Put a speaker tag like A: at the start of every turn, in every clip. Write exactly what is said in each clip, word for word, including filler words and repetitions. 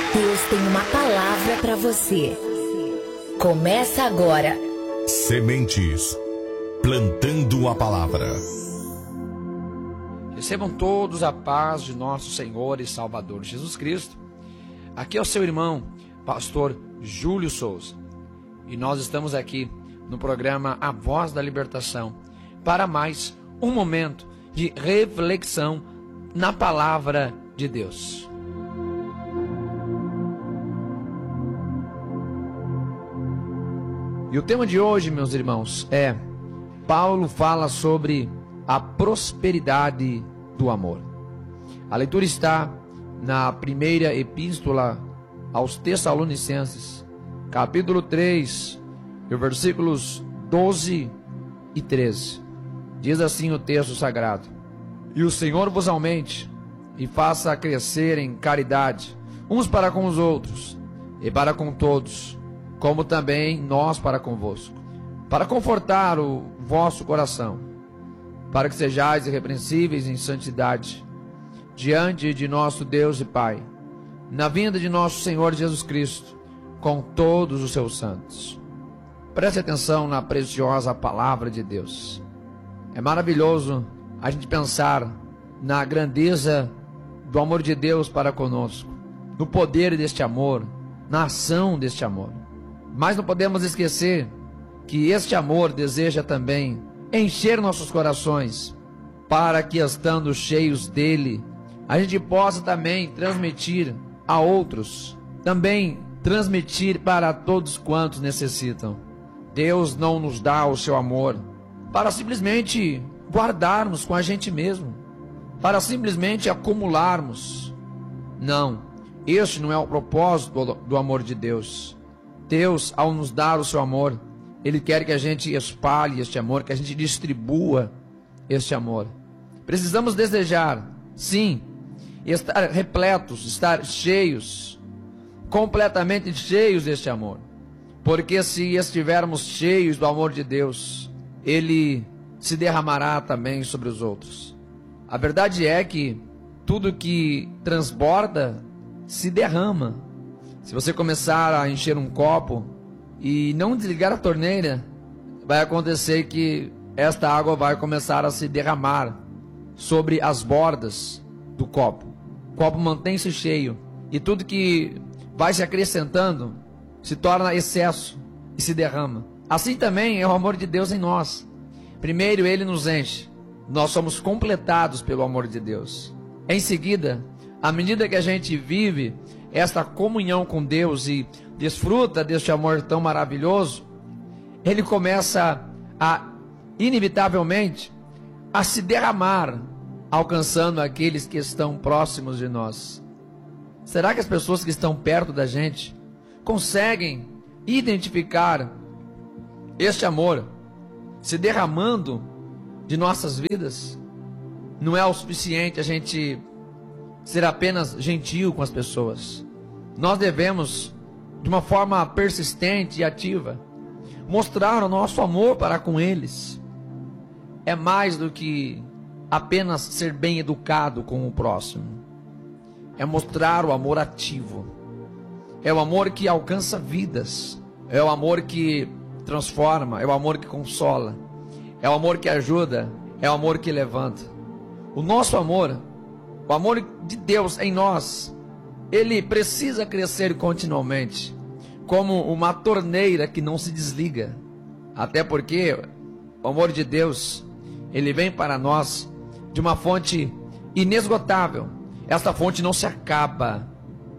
A: Deus tem uma palavra para você. Começa agora.
B: Sementes, plantando a palavra.
C: Recebam todos a paz de nosso Senhor e Salvador Jesus Cristo. Aqui é o seu irmão, pastor Júlio Souza. E nós estamos aqui no programa A Voz da Libertação para mais um momento de reflexão na palavra de Deus. E o tema de hoje, meus irmãos, é: Paulo fala sobre a prosperidade do amor. A leitura está na primeira epístola aos Tessalonicenses, capítulo três, versículos doze e treze. Diz assim o texto sagrado: E o Senhor vos aumente e faça crescer em caridade, uns para com os outros e para com todos, como também nós para convosco, para confortar o vosso coração, para que sejais irrepreensíveis em santidade, diante de nosso Deus e Pai, na vinda de nosso Senhor Jesus Cristo, com todos os seus santos. Preste atenção na preciosa palavra de Deus. É maravilhoso a gente pensar na grandeza do amor de Deus para conosco, no poder deste amor, na ação deste amor. Mas não podemos esquecer que este amor deseja também encher nossos corações, para que, estando cheios dele, a gente possa também transmitir a outros, também transmitir para todos quantos necessitam. Deus não nos dá o seu amor para simplesmente guardarmos com a gente mesmo, para simplesmente acumularmos. Não, este não é o propósito do amor de Deus. Deus, ao nos dar o seu amor, Ele quer que a gente espalhe este amor, que a gente distribua este amor. Precisamos desejar, sim, estar repletos, estar cheios, completamente cheios deste amor. Porque se estivermos cheios do amor de Deus, Ele se derramará também sobre os outros. A verdade é que tudo que transborda se derrama. Se você começar a encher um copo e não desligar a torneira, vai acontecer que esta água vai começar a se derramar sobre as bordas do copo. O copo mantém-se cheio e tudo que vai se acrescentando se torna excesso e se derrama. Assim também é o amor de Deus em nós. Primeiro Ele nos enche, nós somos completados pelo amor de Deus. Em seguida, à medida que a gente vive esta comunhão com Deus e desfruta deste amor tão maravilhoso, Ele começa a, inevitavelmente, a se derramar, alcançando aqueles que estão próximos de nós. Será que as pessoas que estão perto da gente conseguem identificar este amor se derramando de nossas vidas? Não é o suficiente a gente ser apenas gentil com as pessoas. Nós devemos, de uma forma persistente e ativa, mostrar o nosso amor para com eles. É mais do que apenas ser bem educado com o próximo. É mostrar o amor ativo. É o amor que alcança vidas. É o amor que transforma. É o amor que consola. É o amor que ajuda. É o amor que levanta. O nosso amor, o amor de Deus em nós, ele precisa crescer continuamente, como uma torneira que não se desliga. Até porque o amor de Deus, ele vem para nós de uma fonte inesgotável. Esta fonte não se acaba.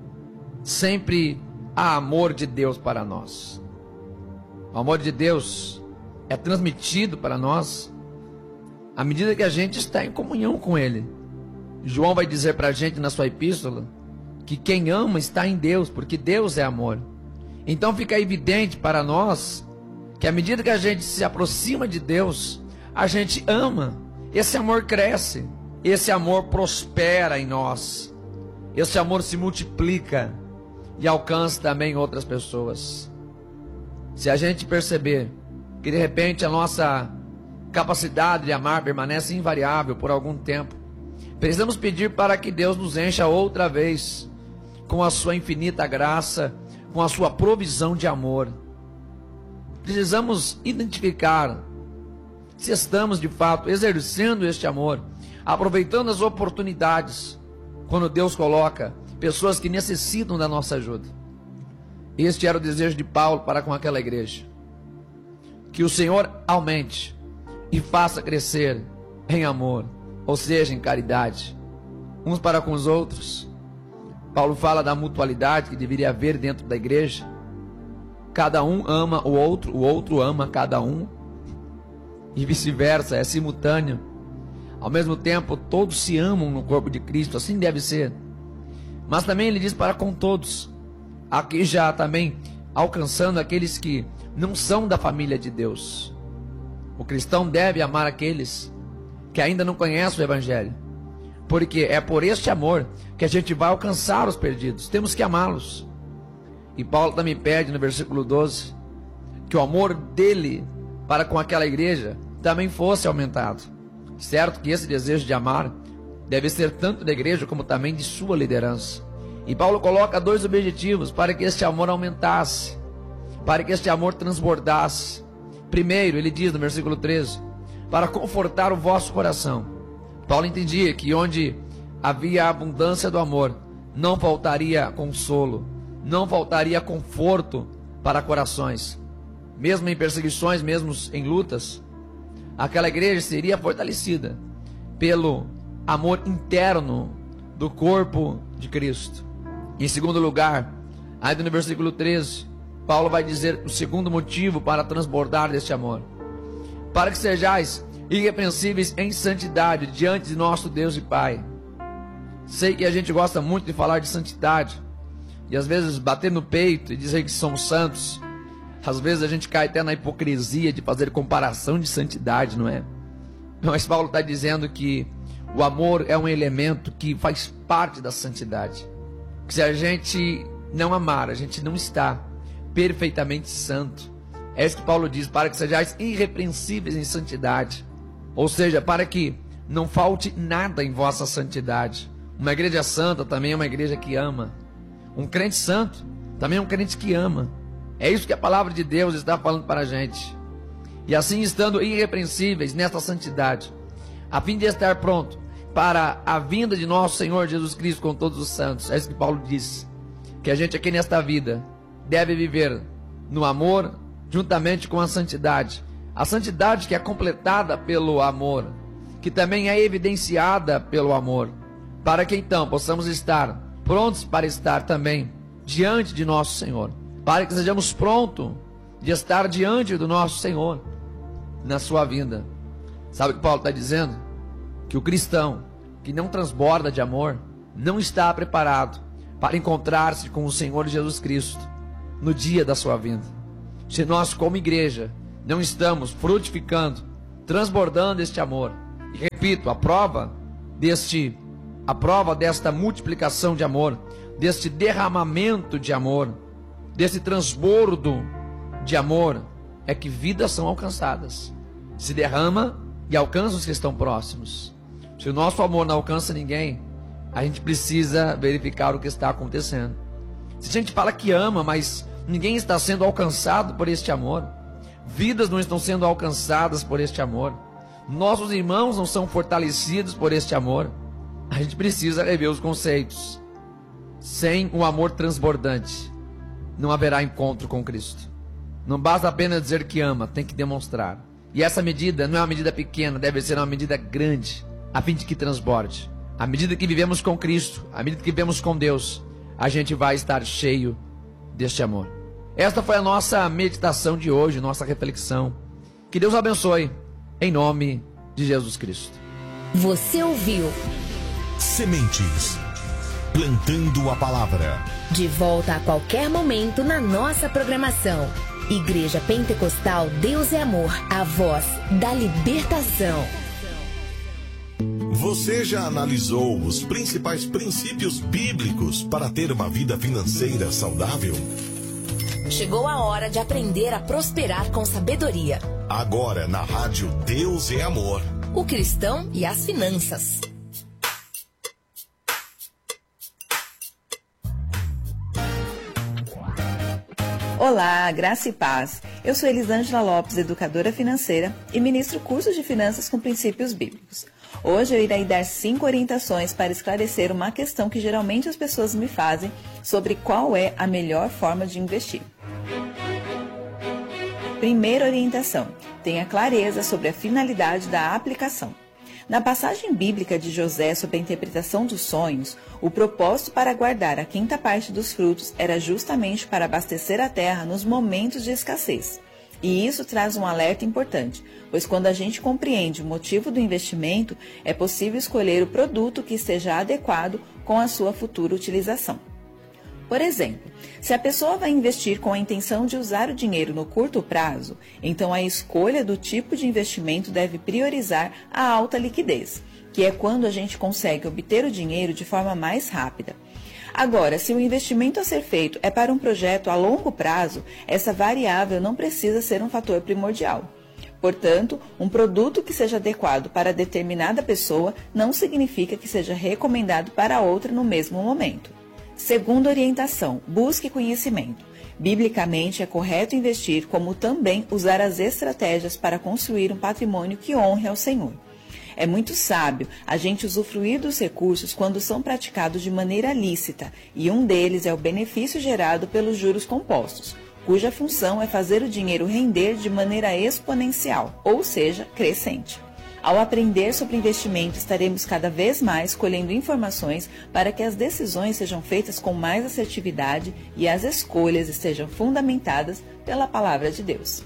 C: Sempre há amor de Deus para nós. O amor de Deus é transmitido para nós à medida que a gente está em comunhão com Ele. João vai dizer para a gente na sua epístola que quem ama está em Deus, porque Deus é amor. Então fica evidente para nós que à medida que a gente se aproxima de Deus, a gente ama, esse amor cresce, esse amor prospera em nós, esse amor se multiplica e alcança também outras pessoas. Se a gente perceber que de repente a nossa capacidade de amar permanece invariável por algum tempo, precisamos pedir para que Deus nos encha outra vez com a sua infinita graça, com a sua provisão de amor. Precisamos identificar se estamos de fato exercendo este amor, aproveitando as oportunidades, quando Deus coloca pessoas que necessitam da nossa ajuda. Este era o desejo de Paulo para com aquela igreja. Que o Senhor aumente e faça crescer em amor, ou seja, em caridade, uns para com os outros. Paulo fala da mutualidade que deveria haver dentro da igreja. Cada um ama o outro, o outro ama cada um, e vice-versa, é simultâneo. Ao mesmo tempo, todos se amam no corpo de Cristo, assim deve ser. Mas também ele diz para com todos, aqui já também alcançando aqueles que não são da família de Deus. O cristão deve amar aqueles que ainda não conhecem o Evangelho, porque é por este amor que a gente vai alcançar os perdidos. Temos que amá-los. E Paulo também pede no versículo doze que o amor dele para com aquela igreja também fosse aumentado. Certo que esse desejo de amar deve ser tanto da igreja como também de sua liderança. E Paulo coloca dois objetivos para que este amor aumentasse, para que este amor transbordasse. Primeiro, ele diz no versículo treze, para confortar o vosso coração. Paulo entendia que onde havia a abundância do amor, não faltaria consolo, não faltaria conforto para corações. Mesmo em perseguições, mesmo em lutas, aquela igreja seria fortalecida pelo amor interno do corpo de Cristo. Em segundo lugar, ainda no versículo treze, Paulo vai dizer o segundo motivo para transbordar deste amor: para que sejais irrepreensíveis em santidade diante de nosso Deus e Pai. Sei que a gente gosta muito de falar de santidade, e às vezes bater no peito e dizer que somos santos. Às vezes a gente cai até na hipocrisia de fazer comparação de santidade, não é? Mas Paulo está dizendo que o amor é um elemento que faz parte da santidade. Que se a gente não amar, a gente não está perfeitamente santo. É isso que Paulo diz, para que sejais irrepreensíveis em santidade. Ou seja, para que não falte nada em vossa santidade. Uma igreja santa também é uma igreja que ama. Um crente santo também é um crente que ama. É isso que a palavra de Deus está falando para a gente. E assim, estando irrepreensíveis nesta santidade, a fim de estar pronto para a vinda de nosso Senhor Jesus Cristo com todos os santos. É isso que Paulo disse, que a gente aqui nesta vida deve viver no amor juntamente com a santidade. A santidade que é completada pelo amor, que também é evidenciada pelo amor, para que então possamos estar prontos para estar também diante de nosso Senhor, para que sejamos prontos de estar diante do nosso Senhor na sua vinda. Sabe o que Paulo está dizendo? Que o cristão que não transborda de amor não está preparado para encontrar-se com o Senhor Jesus Cristo no dia da sua vinda. Se nós, como igreja, não estamos frutificando, transbordando este amor, e repito, a prova deste, a prova desta multiplicação de amor, deste derramamento de amor, desse transbordo de amor, é que vidas são alcançadas. Se derrama e alcança os que estão próximos. Se o nosso amor não alcança ninguém, a gente precisa verificar o que está acontecendo. Se a gente fala que ama, mas ninguém está sendo alcançado por este amor, vidas não estão sendo alcançadas por este amor, nossos irmãos não são fortalecidos por este amor, a gente precisa rever os conceitos. Sem um amor transbordante, não haverá encontro com Cristo. Não basta apenas dizer que ama, tem que demonstrar. E essa medida não é uma medida pequena, deve ser uma medida grande, a fim de que transborde. À medida que vivemos com Cristo, à medida que vivemos com Deus, a gente vai estar cheio deste amor. Esta foi a nossa meditação de hoje, nossa reflexão. Que Deus abençoe, em nome de Jesus Cristo.
A: Você ouviu
B: Sementes, plantando a palavra.
A: De volta a qualquer momento na nossa programação. Igreja Pentecostal Deus é Amor, a voz da libertação.
B: Você já analisou os principais princípios bíblicos para ter uma vida financeira saudável?
A: Chegou a hora de aprender a prosperar com sabedoria.
B: Agora na rádio Deus é Amor.
A: O cristão e as finanças.
D: Olá, graça e paz. Eu sou Elisângela Lopes, educadora financeira e ministro cursos de finanças com princípios bíblicos. Hoje eu irei dar cinco orientações para esclarecer uma questão que geralmente as pessoas me fazem sobre qual é a melhor forma de investir. Primeira orientação: tenha clareza sobre a finalidade da aplicação. Na passagem bíblica de José sobre a interpretação dos sonhos, o propósito para guardar a quinta parte dos frutos era justamente para abastecer a terra nos momentos de escassez. E isso traz um alerta importante, pois quando a gente compreende o motivo do investimento, é possível escolher o produto que esteja adequado com a sua futura utilização. Por exemplo, se a pessoa vai investir com a intenção de usar o dinheiro no curto prazo, então a escolha do tipo de investimento deve priorizar a alta liquidez, que é quando a gente consegue obter o dinheiro de forma mais rápida. Agora, se o investimento a ser feito é para um projeto a longo prazo, essa variável não precisa ser um fator primordial. Portanto, um produto que seja adequado para determinada pessoa não significa que seja recomendado para outra no mesmo momento. Segunda orientação: busque conhecimento. Biblicamente, é correto investir, como também usar as estratégias para construir um patrimônio que honre ao Senhor. É muito sábio a gente usufruir dos recursos quando são praticados de maneira lícita, e um deles é o benefício gerado pelos juros compostos, cuja função é fazer o dinheiro render de maneira exponencial, ou seja, crescente. Ao aprender sobre investimento, estaremos cada vez mais colhendo informações para que as decisões sejam feitas com mais assertividade e as escolhas estejam fundamentadas pela palavra de Deus.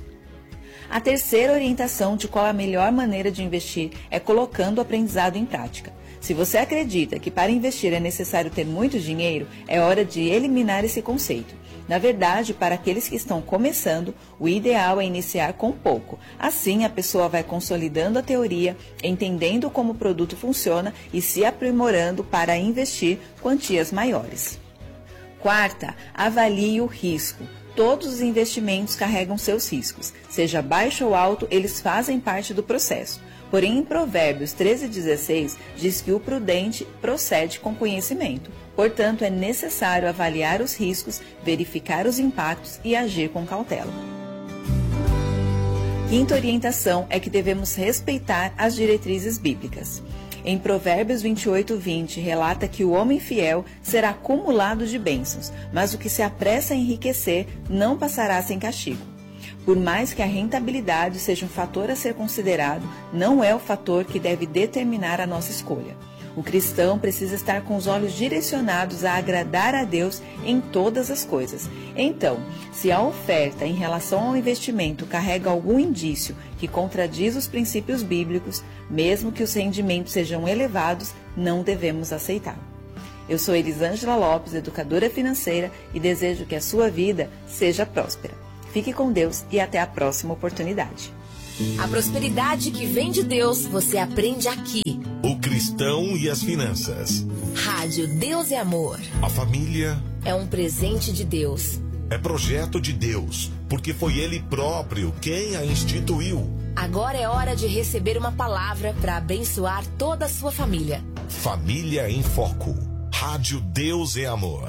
D: A terceira orientação de qual é a melhor maneira de investir é colocando o aprendizado em prática. Se você acredita que para investir é necessário ter muito dinheiro, é hora de eliminar esse conceito. Na verdade, para aqueles que estão começando, o ideal é iniciar com pouco. Assim, a pessoa vai consolidando a teoria, entendendo como o produto funciona e se aprimorando para investir quantias maiores. Quarta, avalie o risco. Todos os investimentos carregam seus riscos. Seja baixo ou alto, eles fazem parte do processo. Porém, em Provérbios treze, dezesseis, diz que o prudente procede com conhecimento. Portanto, é necessário avaliar os riscos, verificar os impactos e agir com cautela. Quinta orientação é que devemos respeitar as diretrizes bíblicas. Em Provérbios vinte e oito, vinte, relata que o homem fiel será acumulado de bênçãos, mas o que se apressa a enriquecer não passará sem castigo. Por mais que a rentabilidade seja um fator a ser considerado, não é o fator que deve determinar a nossa escolha. O cristão precisa estar com os olhos direcionados a agradar a Deus em todas as coisas. Então, se a oferta em relação ao investimento carrega algum indício que contradiz os princípios bíblicos, mesmo que os rendimentos sejam elevados, não devemos aceitar. Eu sou Elisângela Lopes, educadora financeira, e desejo que a sua vida seja próspera. Fique com Deus e até a próxima oportunidade.
A: A prosperidade que vem de Deus, você aprende aqui.
B: O cristão e as finanças.
A: Rádio Deus é Amor.
B: A família
A: é um presente de Deus.
B: É projeto de Deus, porque foi Ele próprio quem a instituiu.
A: Agora é hora de receber uma palavra para abençoar toda a sua família.
B: Família em Foco. Rádio Deus é Amor.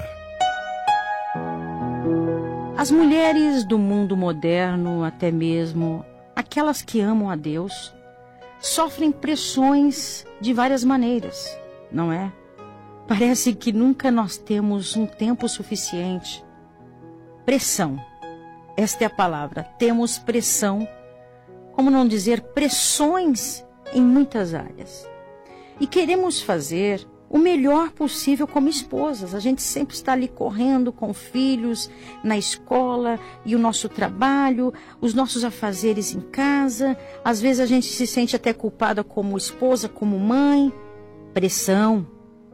E: As mulheres do mundo moderno, até mesmo aquelas que amam a Deus, sofrem pressões de várias maneiras, não é? Parece que nunca nós temos um tempo suficiente. Pressão, esta é a palavra, temos pressão, como não dizer pressões em muitas áreas. E queremos fazer o melhor possível como esposas. A gente sempre está ali correndo com filhos, na escola e o nosso trabalho, os nossos afazeres em casa. Às vezes a gente se sente até culpada como esposa, como mãe. Pressão.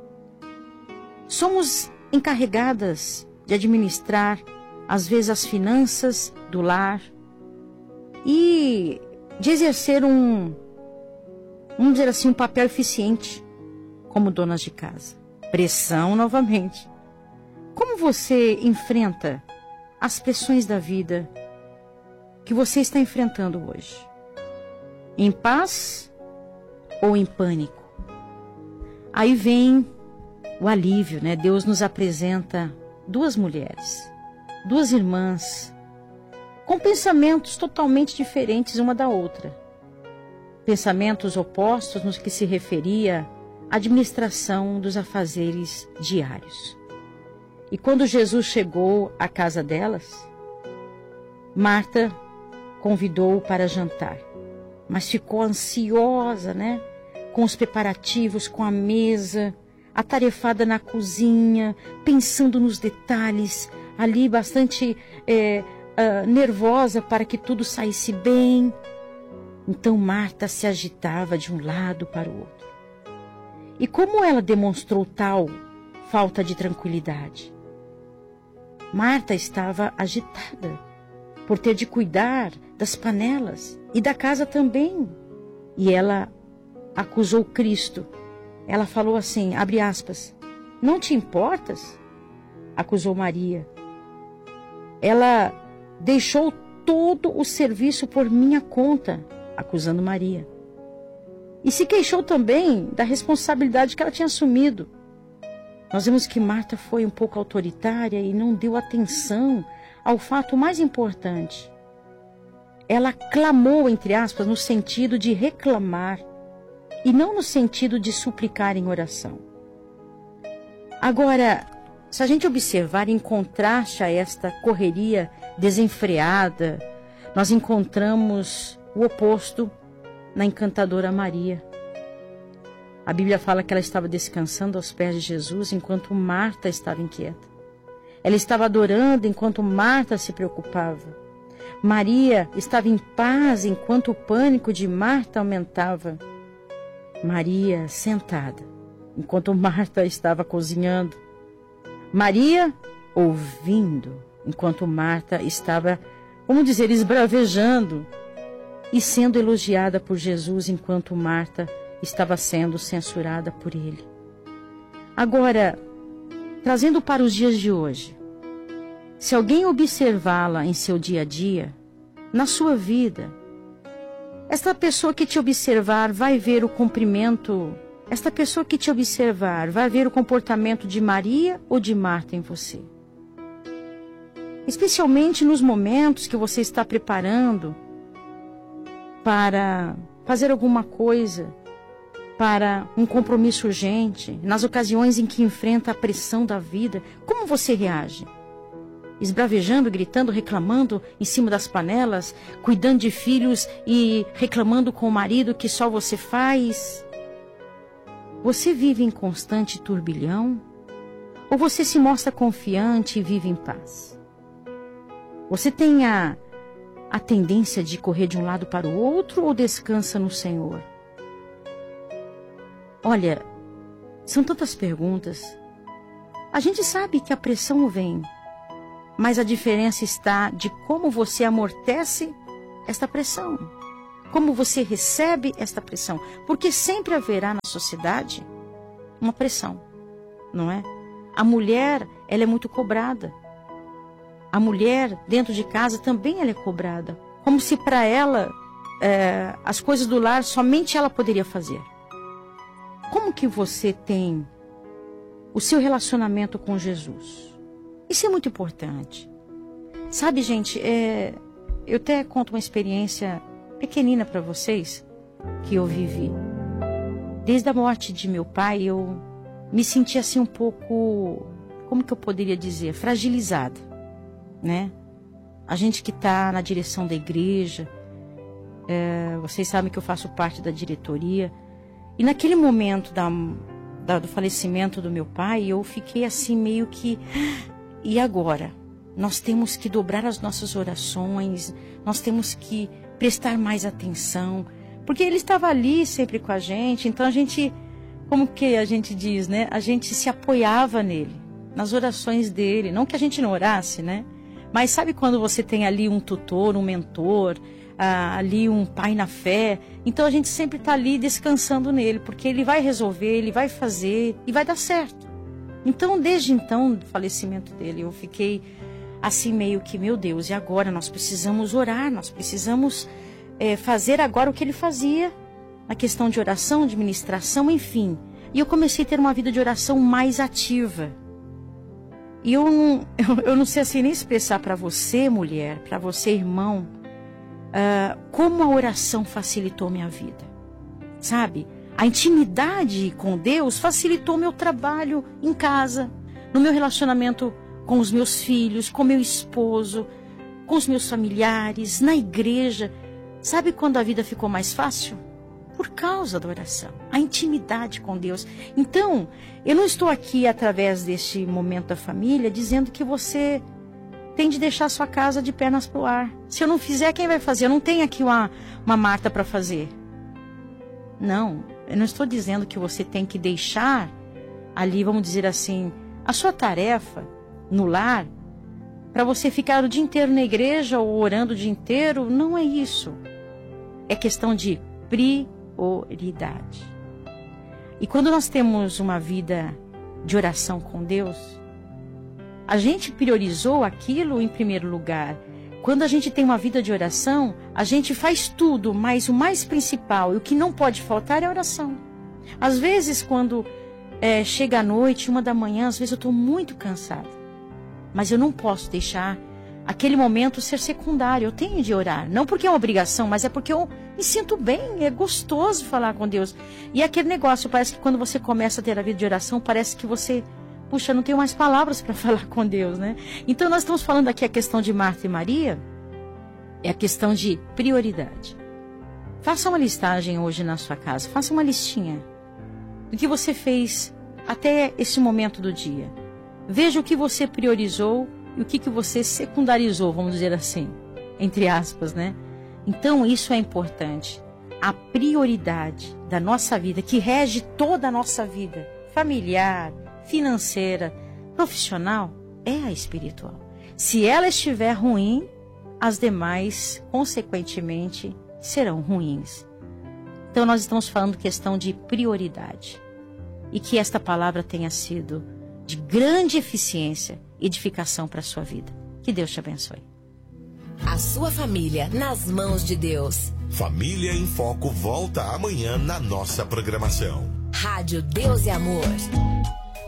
E: Somos encarregadas de administrar, às vezes, as finanças do lar e de exercer um, vamos dizer assim, um papel eficiente como donas de casa. Pressão novamente. Como você enfrenta as pressões da vida que você está enfrentando hoje? Em paz ou em pânico? Aí vem o alívio, né? Deus nos apresenta duas mulheres, duas irmãs com pensamentos totalmente diferentes uma da outra. Pensamentos opostos no que se referia à administração dos afazeres diários. E quando Jesus chegou à casa delas, Marta convidou-o para jantar, mas ficou ansiosa, né? Com os preparativos, com a mesa, atarefada na cozinha, pensando nos detalhes, ali bastante é, uh, nervosa para que tudo saísse bem. Então Marta se agitava de um lado para o outro. E como ela demonstrou tal falta de tranquilidade? Marta estava agitada por ter de cuidar das panelas e da casa também. E ela acusou Cristo. Ela falou assim, abre aspas, não te importas? Acusou Maria. Ela deixou todo o serviço por minha conta, acusando Maria. E se queixou também da responsabilidade que ela tinha assumido. Nós vemos que Marta foi um pouco autoritária e não deu atenção ao fato mais importante. Ela clamou, entre aspas, no sentido de reclamar e não no sentido de suplicar em oração. Agora, se a gente observar em contraste a esta correria desenfreada, nós encontramos o oposto na encantadora Maria. A Bíblia fala que ela estava descansando aos pés de Jesus enquanto Marta estava inquieta. Ela estava adorando enquanto Marta se preocupava. Maria estava em paz enquanto o pânico de Marta aumentava. Maria sentada enquanto Marta estava cozinhando. Maria ouvindo enquanto Marta estava, vamos dizer, esbravejando e sendo elogiada por Jesus enquanto Marta estava sendo censurada por ele. Agora, trazendo para os dias de hoje, se alguém observá-la em seu dia a dia, na sua vida, esta pessoa que te observar vai ver o cumprimento, esta pessoa que te observar vai ver o comportamento de Maria ou de Marta em você. Especialmente nos momentos que você está preparando para fazer alguma coisa, para um compromisso urgente, nas ocasiões em que enfrenta a pressão da vida, como você reage? Esbravejando, gritando, reclamando em cima das panelas, cuidando de filhos e reclamando com o marido que só você faz? Você vive em constante turbilhão? Ou você se mostra confiante e vive em paz? Você tem a, a tendência de correr de um lado para o outro ou descansa no Senhor? Olha, são tantas perguntas. A gente sabe que a pressão vem, mas a diferença está de como você amortece esta pressão, como você recebe esta pressão, porque sempre haverá na sociedade uma pressão, não é? A mulher, ela é muito cobrada. A mulher dentro de casa também ela é cobrada, como se para ela é, as coisas do lar somente ela poderia fazer. Como que você tem o seu relacionamento com Jesus? Isso é muito importante. Sabe, gente, é, eu até conto uma experiência pequenina para vocês que eu vivi. Desde a morte de meu pai, eu me senti assim um pouco, como que eu poderia dizer, fragilizada, né? A gente que está na direção da igreja, é, vocês sabem que eu faço parte da diretoria. E naquele momento da, da, do falecimento do meu pai, eu fiquei assim meio que... E agora? Nós temos que dobrar as nossas orações, nós temos que prestar mais atenção, porque ele estava ali sempre com a gente, então a gente, como que a gente diz, né? A gente se apoiava nele, nas orações dele, não que a gente não orasse, né? Mas sabe quando você tem ali um tutor, um mentor, ah, ali um pai na fé, então a gente sempre está ali descansando nele, porque ele vai resolver, ele vai fazer e vai dar certo. Então, desde então, do falecimento dele, eu fiquei assim meio que, meu Deus, e agora nós precisamos orar, nós precisamos é, fazer agora o que ele fazia, na questão de oração, de ministração, enfim. E eu comecei a ter uma vida de oração mais ativa. E eu não, eu, eu não sei assim nem expressar para você, mulher, para você, irmão, uh, como a oração facilitou minha vida. Sabe? A intimidade com Deus facilitou meu trabalho em casa, no meu relacionamento com os meus filhos, com meu esposo, com os meus familiares, na igreja. Sabe quando a vida ficou mais fácil? Por causa da oração, a intimidade com Deus. Então, eu não estou aqui através deste momento da família dizendo que você tem de deixar sua casa de pernas pro ar. Se eu não fizer, quem vai fazer? Eu não tenho aqui uma, uma Marta para fazer. Não, eu não estou dizendo que você tem que deixar ali, vamos dizer assim, a sua tarefa no lar para você ficar o dia inteiro na igreja ou orando o dia inteiro. Não é isso. É questão de prioridade. E quando nós temos uma vida de oração com Deus, a gente priorizou aquilo em primeiro lugar. Quando a gente tem uma vida de oração, a gente faz tudo, mas o mais principal e o que não pode faltar é a oração. Às vezes, quando é, chega a noite, uma da manhã, às vezes eu estou muito cansada. Mas eu não posso deixar aquele momento ser secundário. Eu tenho de orar. Não porque é uma obrigação, mas é porque eu me sinto bem. É gostoso falar com Deus. E aquele negócio, parece que quando você começa a ter a vida de oração, parece que você, puxa, não tenho mais palavras para falar com Deus, né? Então nós estamos falando aqui a questão de Marta e Maria. É a questão de prioridade. Faça uma listagem hoje na sua casa. Faça uma listinha do que você fez até esse momento do dia. Veja o que você priorizou e o que, que você secundarizou, vamos dizer assim, entre aspas, né? Então, isso é importante. A prioridade da nossa vida, que rege toda a nossa vida, familiar, financeira, profissional, é a espiritual. Se ela estiver ruim, as demais, consequentemente, serão ruins. Então, nós estamos falando questão de prioridade. E que esta palavra tenha sido de grande eficiência e edificação para a sua vida. Que Deus te abençoe.
A: A sua família nas mãos de Deus.
B: Família em Foco volta amanhã na nossa programação.
A: Rádio Deus e Amor.